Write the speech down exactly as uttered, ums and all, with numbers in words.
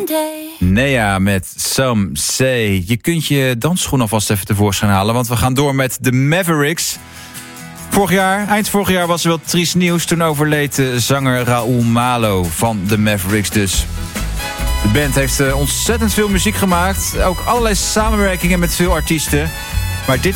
Nea met Some Say. Je kunt je dansschoen alvast even tevoorschijn halen, want we gaan door met de Mavericks. Vorig jaar, eind vorig jaar was er wel triest nieuws. Toen overleed de zanger Raúl Malo van de Mavericks dus. De band heeft ontzettend veel muziek gemaakt. Ook allerlei samenwerkingen met veel artiesten. Maar dit